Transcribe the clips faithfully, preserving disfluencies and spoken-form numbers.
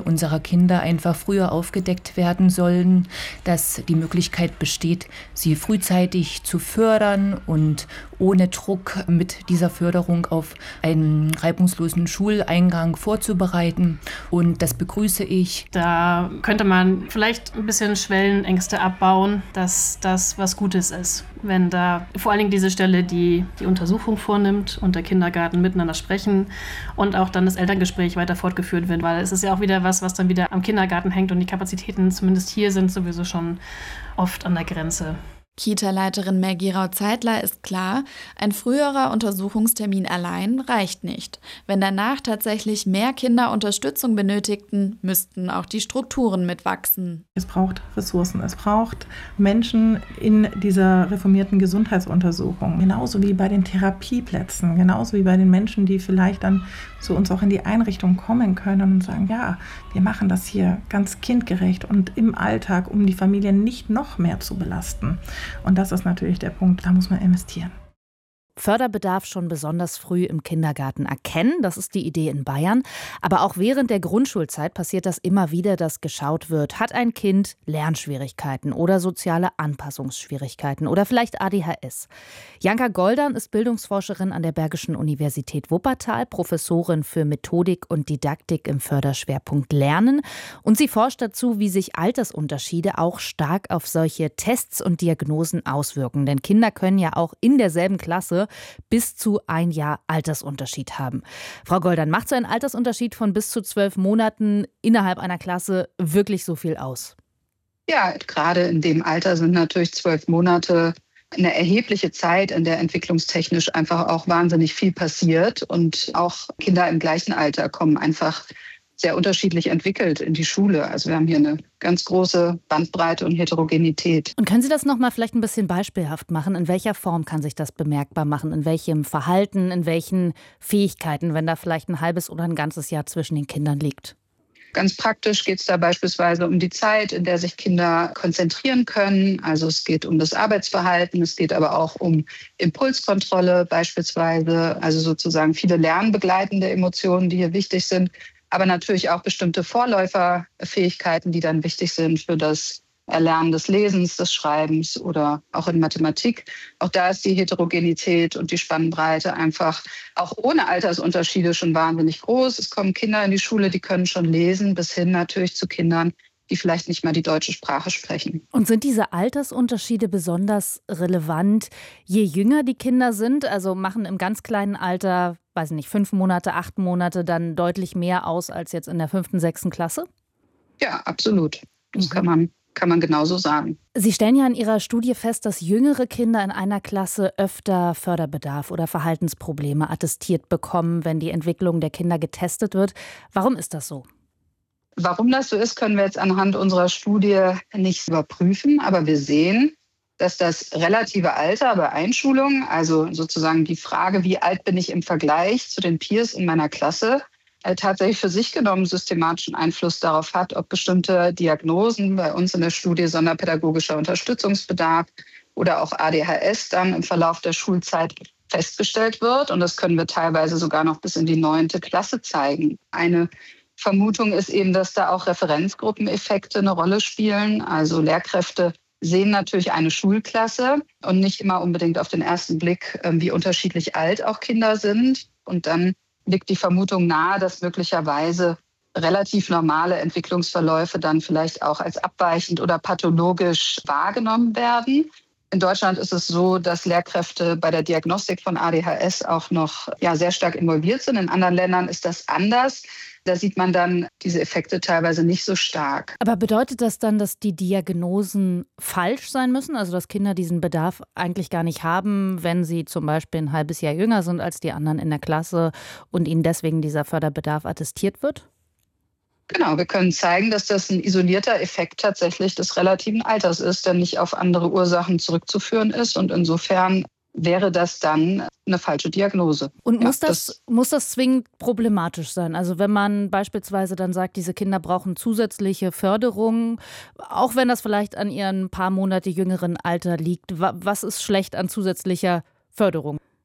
unserer Kinder einfach früher aufgedeckt werden sollen, dass die Möglichkeit besteht, sie frühzeitig zu fördern und ohne Druck mit dieser Förderung auf einen reibungslosen Schuleingang vorzubereiten. Und das begrüße ich. Da könnte man vielleicht ein bisschen Schwellenängste abbauen, dass das was Gutes ist. Wenn da vor allen Dingen diese Stelle, die die Untersuchung vornimmt und der Kindergarten miteinander sprechen und auch dann das Elterngespräch weiter fortgeführt wird, weil es ist ja auch wieder was, was dann wieder am Kindergarten hängt und die Kapazitäten zumindest hier sind sowieso schon oft an der Grenze. Kita-Leiterin Maggie Rau-Zeitler ist klar, ein früherer Untersuchungstermin allein reicht nicht. Wenn danach tatsächlich mehr Kinder Unterstützung benötigten, müssten auch die Strukturen mitwachsen. Es braucht Ressourcen, es braucht Menschen in dieser reformierten Gesundheitsuntersuchung, genauso wie bei den Therapieplätzen, genauso wie bei den Menschen, die vielleicht dann zu uns auch in die Einrichtung kommen können und sagen, ja, wir machen das hier ganz kindgerecht und im Alltag, um die Familien nicht noch mehr zu belasten. Und das ist natürlich der Punkt, da muss man investieren. Förderbedarf schon besonders früh im Kindergarten erkennen. Das ist die Idee in Bayern. Aber auch während der Grundschulzeit passiert das immer wieder, dass geschaut wird, hat ein Kind Lernschwierigkeiten oder soziale Anpassungsschwierigkeiten oder vielleicht A D H S. Janka Goldern ist Bildungsforscherin an der Bergischen Universität Wuppertal, Professorin für Methodik und Didaktik im Förderschwerpunkt Lernen. Und sie forscht dazu, wie sich Altersunterschiede auch stark auf solche Tests und Diagnosen auswirken. Denn Kinder können ja auch in derselben Klasse bis zu ein Jahr Altersunterschied haben. Frau Goldern, macht so ein Altersunterschied von bis zu zwölf Monaten innerhalb einer Klasse wirklich so viel aus? Ja, gerade in dem Alter sind natürlich zwölf Monate eine erhebliche Zeit, in der entwicklungstechnisch einfach auch wahnsinnig viel passiert. Und auch Kinder im gleichen Alter kommen einfach sehr unterschiedlich entwickelt in die Schule. Also wir haben hier eine ganz große Bandbreite und Heterogenität. Und können Sie das noch mal vielleicht ein bisschen beispielhaft machen? In welcher Form kann sich das bemerkbar machen? In welchem Verhalten, in welchen Fähigkeiten, wenn da vielleicht ein halbes oder ein ganzes Jahr zwischen den Kindern liegt? Ganz praktisch geht es da beispielsweise um die Zeit, in der sich Kinder konzentrieren können. Also es geht um das Arbeitsverhalten, es geht aber auch um Impulskontrolle beispielsweise. Also sozusagen viele lernbegleitende Emotionen, die hier wichtig sind. Aber natürlich auch bestimmte Vorläuferfähigkeiten, die dann wichtig sind für das Erlernen des Lesens, des Schreibens oder auch in Mathematik. Auch da ist die Heterogenität und die Spannbreite einfach auch ohne Altersunterschiede schon wahnsinnig groß. Es kommen Kinder in die Schule, die können schon lesen, bis hin natürlich zu Kindern, die vielleicht nicht mal die deutsche Sprache sprechen. Und sind diese Altersunterschiede besonders relevant, je jünger die Kinder sind? Also machen im ganz kleinen Alter, weiß nicht, fünf Monate, acht Monate dann deutlich mehr aus als jetzt in der fünften, sechsten Klasse? Ja, absolut. Das Mhm. kann man, kann man genauso sagen. Sie stellen ja in Ihrer Studie fest, dass jüngere Kinder in einer Klasse öfter Förderbedarf oder Verhaltensprobleme attestiert bekommen, wenn die Entwicklung der Kinder getestet wird. Warum ist das so? Warum das so ist, können wir jetzt anhand unserer Studie nicht überprüfen. Aber wir sehen, dass das relative Alter bei Einschulung, also sozusagen die Frage, wie alt bin ich im Vergleich zu den Peers in meiner Klasse, äh, tatsächlich für sich genommen systematischen Einfluss darauf hat, ob bestimmte Diagnosen, bei uns in der Studie sonderpädagogischer Unterstützungsbedarf oder auch A D H S, dann im Verlauf der Schulzeit festgestellt wird. Und das können wir teilweise sogar noch bis in die neunte Klasse zeigen. Eine Vermutung ist eben, dass da auch Referenzgruppeneffekte eine Rolle spielen. Also Lehrkräfte sehen natürlich eine Schulklasse und nicht immer unbedingt auf den ersten Blick, wie unterschiedlich alt auch Kinder sind. Und dann liegt die Vermutung nahe, dass möglicherweise relativ normale Entwicklungsverläufe dann vielleicht auch als abweichend oder pathologisch wahrgenommen werden. In Deutschland ist es so, dass Lehrkräfte bei der Diagnostik von A D H S auch noch ja, sehr stark involviert sind. In anderen Ländern ist das anders. Da sieht man dann diese Effekte teilweise nicht so stark. Aber bedeutet das dann, dass die Diagnosen falsch sein müssen? Also dass Kinder diesen Bedarf eigentlich gar nicht haben, wenn sie zum Beispiel ein halbes Jahr jünger sind als die anderen in der Klasse und ihnen deswegen dieser Förderbedarf attestiert wird? Genau, wir können zeigen, dass das ein isolierter Effekt tatsächlich des relativen Alters ist, der nicht auf andere Ursachen zurückzuführen ist. Und insofern wäre das dann eine falsche Diagnose. Und muss, ja, das, das, muss das zwingend problematisch sein? Also wenn man beispielsweise dann sagt, diese Kinder brauchen zusätzliche Förderung, auch wenn das vielleicht an ihrem paar Monate jüngeren Alter liegt, was ist schlecht an zusätzlicher Förderung?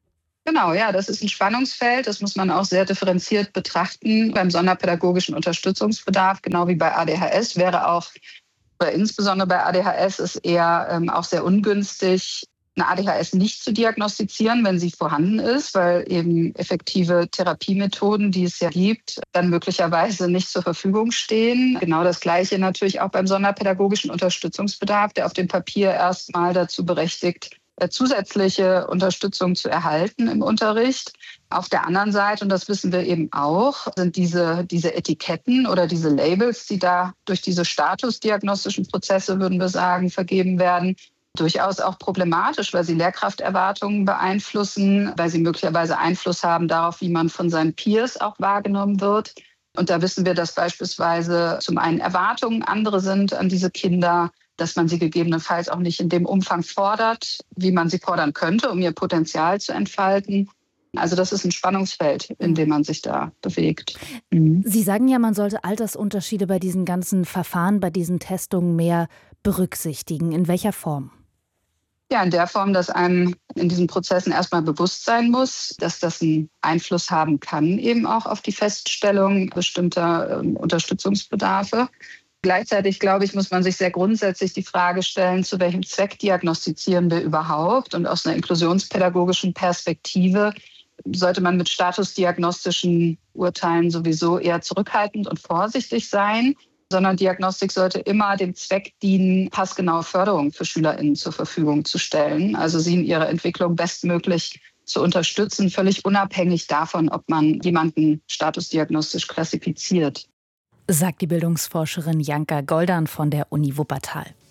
Genau, ja, das ist ein Spannungsfeld. Das muss man auch sehr differenziert betrachten. Beim sonderpädagogischen Unterstützungsbedarf, genau wie bei A D H S, wäre auch, oder insbesondere bei A D H S, ist eher ähm, auch sehr ungünstig, eine A D H S nicht zu diagnostizieren, wenn sie vorhanden ist, weil eben effektive Therapiemethoden, die es ja gibt, dann möglicherweise nicht zur Verfügung stehen. Genau das Gleiche natürlich auch beim sonderpädagogischen Unterstützungsbedarf, der auf dem Papier erstmal dazu berechtigt, zusätzliche Unterstützung zu erhalten im Unterricht. Auf der anderen Seite, und das wissen wir eben auch, sind diese, diese Etiketten oder diese Labels, die da durch diese statusdiagnostischen Prozesse, würden wir sagen, vergeben werden, durchaus auch problematisch, weil sie Lehrkrafterwartungen beeinflussen, weil sie möglicherweise Einfluss haben darauf, wie man von seinen Peers auch wahrgenommen wird. Und da wissen wir, dass beispielsweise zum einen Erwartungen andere sind an diese Kinder, dass man sie gegebenenfalls auch nicht in dem Umfang fordert, wie man sie fordern könnte, um ihr Potenzial zu entfalten. Also das ist ein Spannungsfeld, in dem man sich da bewegt. Mhm. Sie sagen ja, man sollte Altersunterschiede bei diesen ganzen Verfahren, bei diesen Testungen mehr berücksichtigen. In welcher Form? Ja, in der Form, dass einem in diesen Prozessen erstmal bewusst sein muss, dass das einen Einfluss haben kann, eben auch auf die Feststellung bestimmter ähm, Unterstützungsbedarfe. Gleichzeitig, glaube ich, muss man sich sehr grundsätzlich die Frage stellen, zu welchem Zweck diagnostizieren wir überhaupt? Und aus einer inklusionspädagogischen Perspektive sollte man mit statusdiagnostischen Urteilen sowieso eher zurückhaltend und vorsichtig sein, sondern Diagnostik sollte immer dem Zweck dienen, passgenaue Förderung für SchülerInnen zur Verfügung zu stellen, also sie in ihrer Entwicklung bestmöglich zu unterstützen, völlig unabhängig davon, ob man jemanden statusdiagnostisch klassifiziert. Sagt die Bildungsforscherin Janka Goldan von der Uni Wuppertal.